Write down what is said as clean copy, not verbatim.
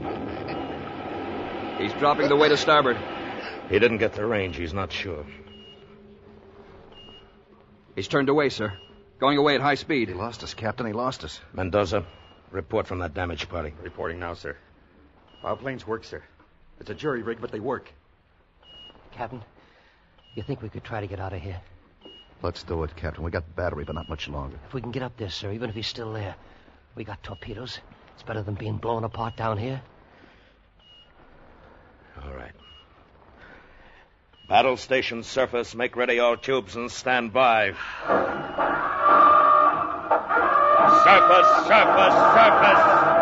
He's dropping the way to starboard. He didn't get the range. He's not sure. He's turned away, sir. Going away at high speed. He lost us, Captain. He lost us. Mendoza, report from that damage party. Reporting now, sir. Our planes work, sir. It's a jury rig, but they work. Captain, you think we could try to get out of here? Let's do it, Captain. We got battery, but not much longer. If we can get up there, sir, even if he's still there. We got torpedoes. It's better than being blown apart down here. All right. Battle station surface, make ready all tubes and stand by. Surface, surface, surface.